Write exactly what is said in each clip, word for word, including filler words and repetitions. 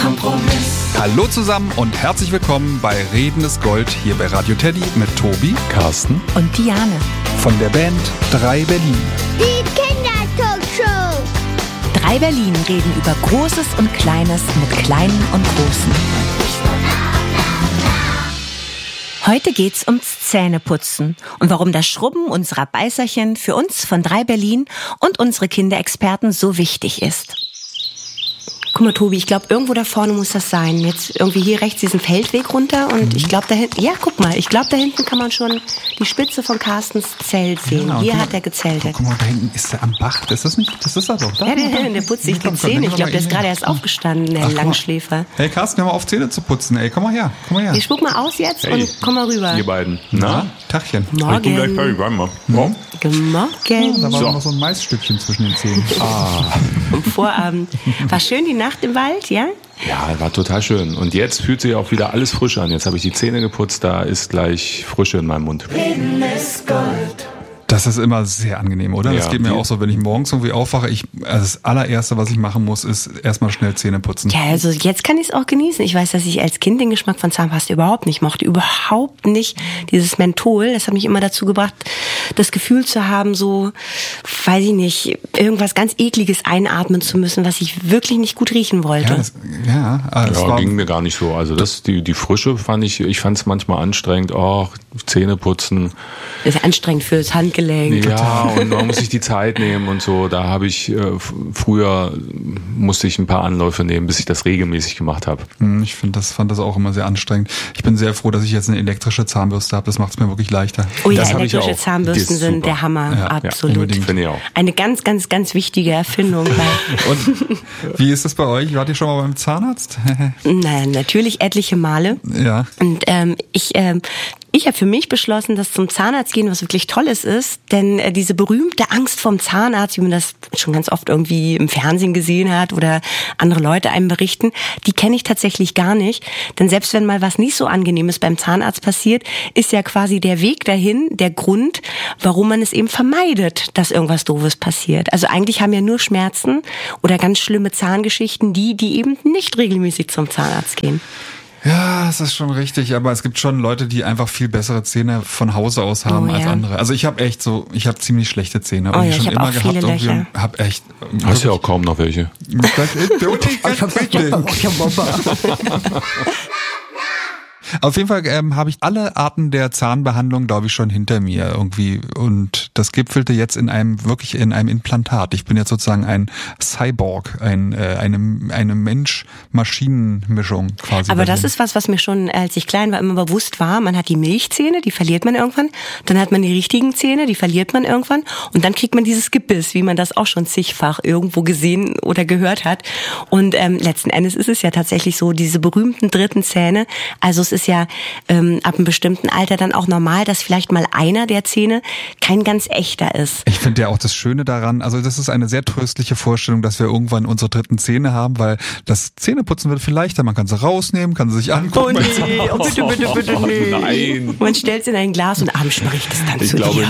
Kompromiss. Hallo zusammen und herzlich willkommen bei Reden ist Gold hier bei Radio Teddy mit Tobi, Carsten und Diane von der Band drei Berlin. Die Kindertalkshow. drei Berlin reden über Großes und Kleines mit Kleinen und Großen. Heute geht's ums Zähneputzen und warum das Schrubben unserer Beißerchen für uns von drei Berlin und unsere Kinderexperten so wichtig ist. Guck mal, Tobi, ich glaube, irgendwo da vorne muss das sein. Jetzt irgendwie hier rechts diesen Feldweg runter und mhm. ich glaube da hinten, ja, guck mal, ich glaube da hinten kann man schon die Spitze von Carstens Zelt sehen. Ja, hier hat er gezeltet. Guck mal, da hinten ist er am Bach. Das ist nicht, das ist er doch. Da, ja, der, der putzt sich die Zähne. Ich glaube, der ist gerade erst aufgestanden, der Ach, Langschläfer. Hey Carsten, hör mal auf, Zähne zu putzen. Ey, komm mal her, komm mal her. Ich spuck mal aus jetzt hey, und komm mal rüber. Ihr beiden. Na? Tachchen. Morgen. Ich bin gleich fertig, warte mal. Morgen. Morgen. Ja, da war So. noch so ein Maisstückchen zwischen den Zähnen. Ah. Am Vorabend. War schön die Nacht im Wald, ja? Ja, war total schön. Und jetzt fühlt sich auch wieder alles frisch an. Jetzt habe ich die Zähne geputzt, da ist gleich Frische in meinem Mund. Reden ist Gold. Das ist immer sehr angenehm, oder? Ja, das geht mir die- auch so, wenn ich morgens irgendwie aufwache, ich, also das allererste, was ich machen muss, ist erstmal schnell Zähne putzen. Ja, also jetzt kann ich es auch genießen. Ich weiß, dass ich als Kind den Geschmack von Zahnpasta überhaupt nicht mochte. Überhaupt nicht dieses Menthol. Das hat mich immer dazu gebracht, das Gefühl zu haben, so, weiß ich nicht, irgendwas ganz Ekliges einatmen zu müssen, was ich wirklich nicht gut riechen wollte. Ja, das, ja, äh, es Ja, war, ging mir gar nicht so. Also das, die, die Frische fand ich, ich fand es manchmal anstrengend. Oh, Zähne putzen. Das ist anstrengend fürs Handgelenk. Ja, und man muss sich die Zeit nehmen und so. Da habe ich äh, f- früher musste ich ein paar Anläufe nehmen, bis ich das regelmäßig gemacht habe. Hm, ich finde das, fand das auch immer sehr anstrengend. Ich bin sehr froh, dass ich jetzt eine elektrische Zahnbürste habe. Das macht es mir wirklich leichter. Oh ja, Das hab ich elektrische auch. Zahnbürsten Die ist sind super. der Hammer. Ja, Absolut. ja, unbedingt. Finde ich auch. Eine ganz, ganz, ganz wichtige Erfindung. Weil, Und wie ist das bei euch? Wart ihr schon mal beim Zahnarzt? naja, natürlich etliche Male. Ja. Und ähm, ich, ähm, ich habe für mich beschlossen, dass zum Zahnarzt gehen was wirklich Tolles ist, denn äh, diese berühmte Angst vom Zahnarzt, wie man das schon ganz oft irgendwie im Fernsehen gesehen hat oder andere Leute einem berichten, die kenne ich tatsächlich gar nicht. Denn selbst wenn mal was nicht so Angenehmes beim Zahnarzt passiert, ist ja quasi der Weg dahin der Grund, warum man es eben vermeidet, dass irgendwas Doofes passiert. Also eigentlich haben ja nur Schmerzen oder ganz schlimme Zahngeschichten die, die eben nicht regelmäßig zum Zahnarzt gehen. Ja, es ist schon richtig, aber es gibt schon Leute, die einfach viel bessere Zähne von Hause aus haben Oh, als ja. andere. Also ich habe echt so, ich habe ziemlich schlechte Zähne. Oh und ja, schon ich hab immer auch gehabt viele irgendwie Löcher. und hab echt. Hast ja auch kaum noch welche. Auf jeden Fall ähm, habe ich alle Arten der Zahnbehandlung, glaube ich, schon hinter mir irgendwie. Und das gipfelte jetzt in einem, wirklich in einem Implantat. Ich bin jetzt sozusagen ein Cyborg, ein, äh, eine, eine Mensch-Maschinen-Mischung quasi. Aber bei das mir. ist was, was mir schon, als ich klein war, immer bewusst war. Man hat die Milchzähne, die verliert man irgendwann. Dann hat man die richtigen Zähne, die verliert man irgendwann. Und dann kriegt man dieses Gebiss, wie man das auch schon zigfach irgendwo gesehen oder gehört hat. Und ähm, letzten Endes ist es ja tatsächlich so, diese berühmten dritten Zähne. Also es ist ja ähm, ab einem bestimmten Alter dann auch normal, dass vielleicht mal einer der Zähne kein ganz echter ist. Ich finde ja auch das Schöne daran, also das ist eine sehr tröstliche Vorstellung, dass wir irgendwann unsere dritten Zähne haben, weil das Zähneputzen wird viel leichter. Man kann sie rausnehmen, kann sie sich angucken. Oh nee, oh bitte, bitte, bitte, nee. Nein. Man stellt es in ein Glas und abends spricht es dann Ich zu glaube,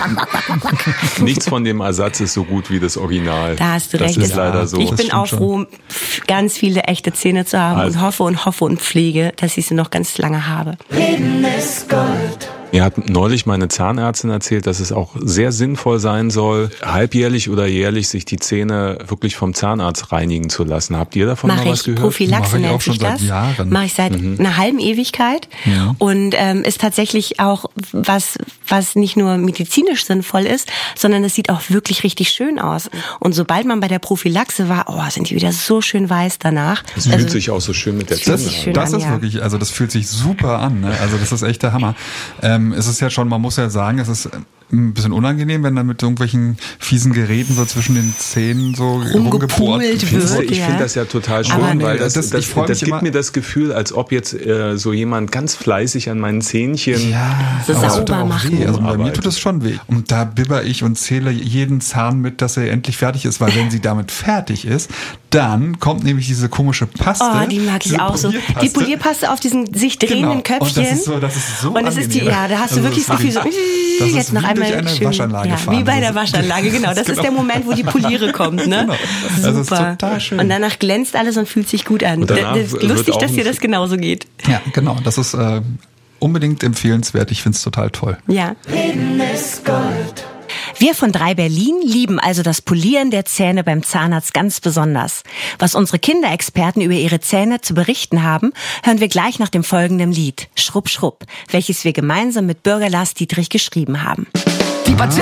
dir. nichts von dem Ersatz ist so gut wie das Original. Da hast du das recht. ist Das- leider so. Ich Das bin stimmt auch schon. froh, f- ganz viele echte Zähne zu haben Also- und hoffe und hoffe und pflege, dass ich sie noch ganz lange habe. Reden ist Gold. Mir hat neulich meine Zahnärztin erzählt, dass es auch sehr sinnvoll sein soll, halbjährlich oder jährlich sich die Zähne wirklich vom Zahnarzt reinigen zu lassen. Habt ihr davon Mache mal was ich. gehört? Prophylaxe Mache ich auch nennt schon sich seit das. Jahren. Mache ich seit Mhm. einer halben Ewigkeit. Ja. Und ähm, ist tatsächlich auch was, was nicht nur medizinisch sinnvoll ist, sondern es sieht auch wirklich richtig schön aus. Und sobald man bei der Prophylaxe war, oh, sind die wieder so schön weiß danach. Es fühlt sich auch so schön mit der fühlt Zunge sich an. schön Das an, ist ja. wirklich, also das fühlt sich super an. Ne? Also das ist echt der Hammer. Ähm, es ist ja schon, man muss ja sagen, es ist ein bisschen unangenehm, wenn dann mit irgendwelchen fiesen Geräten so zwischen den Zähnen so rumgebohrt Rumgepult Findest du, wird. ich ja. finde das ja total schön, Aber- weil das, Das- das, ich freu das, mich gibt immer- mir das Gefühl, als ob jetzt äh, so jemand ganz fleißig an meinen Zähnchen. Ja, So aber es sauber tut auch machen. weh. Also bei mir Arbeit. tut es schon weh. Und da bibber ich und zähle jeden Zahn mit, dass er endlich fertig ist, weil wenn sie damit fertig ist, dann kommt nämlich diese komische Paste. Oh, die mag ich diese auch so. Polierpaste. Die Polierpaste auf diesen sich drehenden Genau. Köpfchen. Und das ist so, das ist so Und es ist die, angenehm. ja, da hast du Also wirklich das das Gefühl so, ist wirklich- das ist jetzt noch wie einmal durch eine schön, Waschanlage ja, fahren. wie bei der Waschanlage, genau. Das, das ist der Moment, wo die Poliere kommt, ne? Genau. Das ist total schön. Und danach glänzt alles und fühlt sich gut an. Und danach das ist wird lustig, auch dass ein- dir das genauso geht. Ja, genau. Das ist äh, unbedingt empfehlenswert. Ich find's total toll. Ja. Leben ist Gold. Wir von drei Berlin lieben also das Polieren der Zähne beim Zahnarzt ganz besonders. Was unsere Kinderexperten über ihre Zähne zu berichten haben, hören wir gleich nach dem folgenden Lied, Schrupp, Schrupp, welches wir gemeinsam mit Bürger Lars Dietrich geschrieben haben. Die Patienten